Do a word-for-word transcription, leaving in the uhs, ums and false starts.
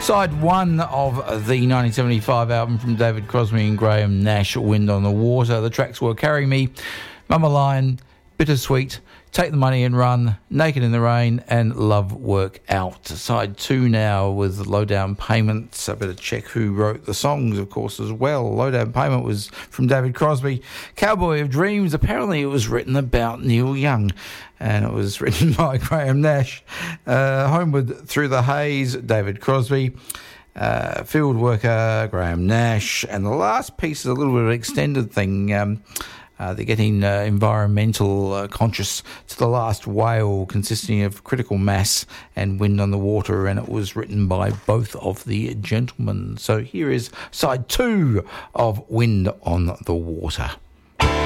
Side one of the nineteen seventy-five album from David Crosby and Graham Nash, Wind on the Water. The tracks were Carry Me, Mama Lion, Bittersweet, Take the Money and Run, Naked in the Rain, and Love Work Out. Side two now with Low Down Payments. I better check who wrote the songs, of course, as well. Low Down Payment was from David Crosby. Cowboy of Dreams, apparently it was written about Neil Young, and it was written by Graham Nash. Uh, Homeward Through the Haze, David Crosby. Uh, Field Worker, Graham Nash. And the last piece is a little bit of an extended thing. Um, Uh, they're getting uh, environmental uh, conscious to the last whale, consisting of Critical Mass and Wind on the Water, and it was written by both of the gentlemen. So here is side two of Wind on the Water.